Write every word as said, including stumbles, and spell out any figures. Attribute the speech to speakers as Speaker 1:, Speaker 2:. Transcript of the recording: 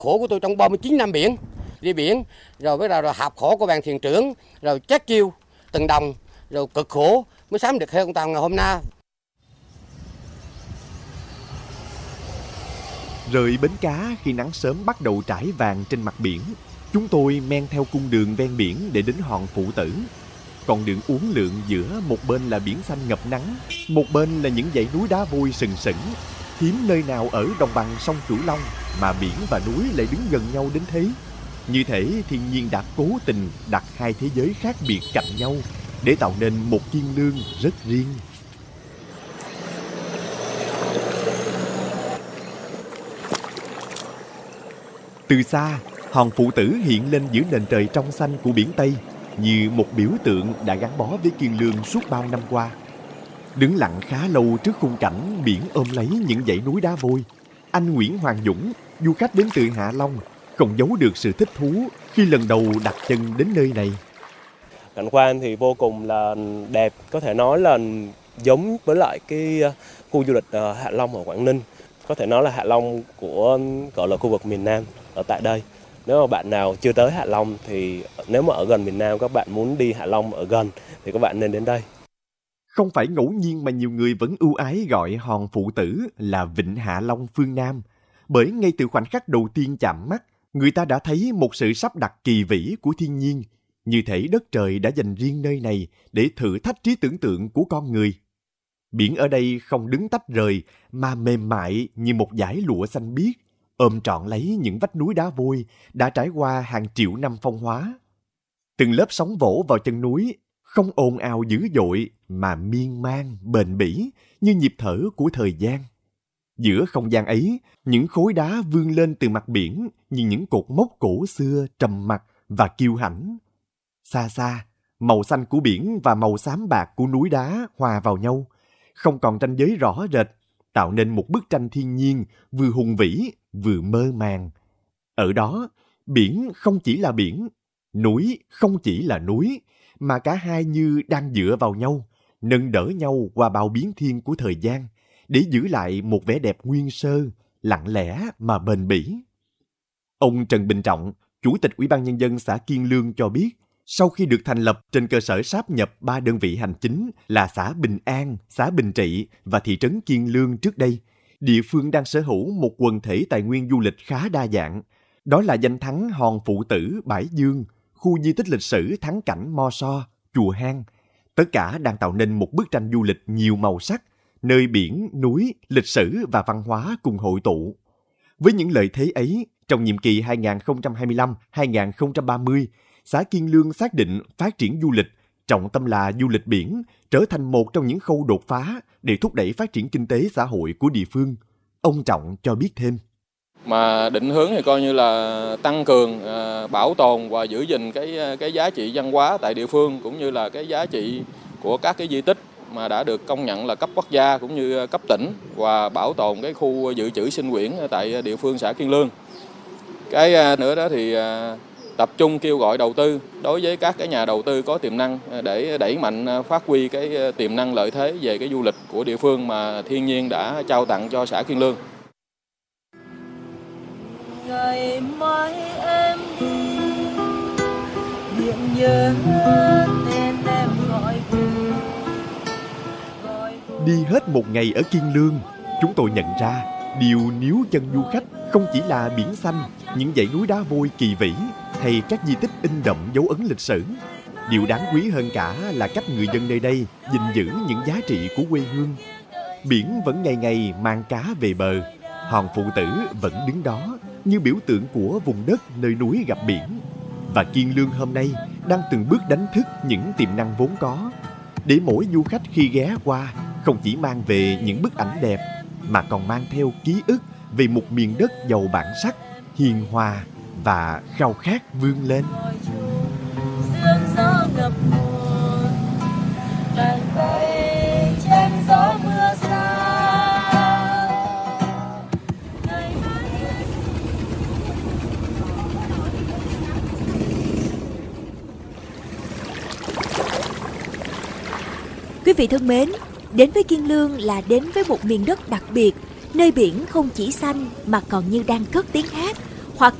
Speaker 1: khổ của tôi trong ba mươi chín năm biển, đi biển, rồi bắt đầu rồi học khổ của bạn thuyền trưởng, rồi chát chiêu từng đồng, rồi cực khổ mới sắm được hai con tàu ngày hôm nay.
Speaker 2: Rời bến cá khi nắng sớm bắt đầu trải vàng trên mặt biển, chúng tôi men theo cung đường ven biển để đến Hòn Phụ Tử. Con đường uốn lượn giữa một bên là biển xanh ngập nắng, một bên là những dãy núi đá vôi sừng sững. Hiếm nơi nào ở đồng bằng sông Cửu Long mà biển và núi lại đứng gần nhau đến thế. Như thể thiên nhiên đã cố tình đặt hai thế giới khác biệt cạnh nhau để tạo nên một Kiên Lương rất riêng. Từ xa, Hòn Phụ Tử hiện lên giữa nền trời trong xanh của biển Tây như một biểu tượng đã gắn bó với Kiên Lương suốt bao năm qua. Đứng lặng khá lâu trước khung cảnh biển ôm lấy những dãy núi đá vôi, anh Nguyễn Hoàng Dũng, du khách đến từ Hạ Long, không giấu được sự thích thú khi lần đầu đặt chân đến nơi này.
Speaker 3: Cảnh quan thì vô cùng là đẹp, có thể nói là giống với lại cái khu du lịch Hạ Long ở Quảng Ninh. Có thể nói là Hạ Long của gọi là khu vực miền Nam ở tại đây. Nếu mà bạn nào chưa tới Hạ Long thì nếu mà ở gần miền Nam các bạn muốn đi Hạ Long ở gần thì các bạn nên đến đây.
Speaker 2: Không phải ngẫu nhiên mà nhiều người vẫn ưu ái gọi Hòn Phụ Tử là Vịnh Hạ Long phương Nam. Bởi ngay từ khoảnh khắc đầu tiên chạm mắt, người ta đã thấy một sự sắp đặt kỳ vĩ của thiên nhiên. Như thể đất trời đã dành riêng nơi này để thử thách trí tưởng tượng của con người. Biển ở đây không đứng tách rời mà mềm mại như một dải lụa xanh biếc, ôm trọn lấy những vách núi đá vôi đã trải qua hàng triệu năm phong hóa. Từng lớp sóng vỗ vào chân núi, không ồn ào dữ dội mà miên man, bền bỉ như nhịp thở của thời gian. Giữa không gian ấy, những khối đá vươn lên từ mặt biển như những cột mốc cổ xưa trầm mặc và kiêu hãnh. Xa xa, màu xanh của biển và màu xám bạc của núi đá hòa vào nhau, không còn ranh giới rõ rệt, tạo nên một bức tranh thiên nhiên vừa hùng vĩ vừa mơ màng. Ở đó, biển không chỉ là biển, núi không chỉ là núi, mà cả hai như đang dựa vào nhau, nâng đỡ nhau qua bao biến thiên của thời gian, để giữ lại một vẻ đẹp nguyên sơ, lặng lẽ mà bền bỉ. Ông Trần Bình Trọng, Chủ tịch Ủy ban Nhân dân xã Kiên Lương cho biết, sau khi được thành lập trên cơ sở sáp nhập ba đơn vị hành chính là xã Bình An, xã Bình Trị và thị trấn Kiên Lương trước đây, địa phương đang sở hữu một quần thể tài nguyên du lịch khá đa dạng. Đó là danh thắng Hòn Phụ Tử, Bãi Dương, khu di tích lịch sử thắng cảnh Mo So, Chùa Hang. Tất cả đang tạo nên một bức tranh du lịch nhiều màu sắc, nơi biển, núi, lịch sử và văn hóa cùng hội tụ. Với những lợi thế ấy, trong nhiệm kỳ hai nghìn không trăm hai mươi lăm đến hai nghìn không trăm ba mươi, xã Kiên Lương xác định phát triển du lịch, trọng tâm là du lịch biển, trở thành một trong những khâu đột phá để thúc đẩy phát triển kinh tế xã hội của địa phương. Ông Trọng cho biết thêm.
Speaker 4: Mà định hướng thì coi như là tăng cường, bảo tồn và giữ gìn cái cái giá trị văn hóa tại địa phương, cũng như là cái giá trị của các cái di tích mà đã được công nhận là cấp quốc gia cũng như cấp tỉnh, và bảo tồn cái khu dự trữ sinh quyển tại địa phương xã Kiên Lương. Cái nữa đó thì tập trung kêu gọi đầu tư đối với các cái nhà đầu tư có tiềm năng để đẩy mạnh phát huy cái tiềm năng lợi thế về cái du lịch của địa phương mà thiên nhiên đã trao tặng cho xã Kiên Lương.
Speaker 5: Ngày mai em đi, điện nhớ tên em gọi về.
Speaker 2: Đi hết một ngày ở Kiên Lương, chúng tôi nhận ra điều níu chân du khách không chỉ là biển xanh, những dãy núi đá vôi kỳ vĩ hay các di tích in đậm dấu ấn lịch sử. Điều đáng quý hơn cả là cách người dân nơi đây gìn giữ những giá trị của quê hương. Biển vẫn ngày ngày mang cá về bờ, Hòn Phụ Tử vẫn đứng đó như biểu tượng của vùng đất nơi núi gặp biển. Và Kiên Lương hôm nay đang từng bước đánh thức những tiềm năng vốn có, để mỗi du khách khi ghé qua không chỉ mang về những bức ảnh đẹp, mà còn mang theo ký ức về một miền đất giàu bản sắc, hiền hòa và khao khát vươn lên.
Speaker 6: Quý vị thân mến, đến với Kiên Lương là đến với một miền đất đặc biệt, nơi biển không chỉ xanh mà còn như đang cất tiếng hát.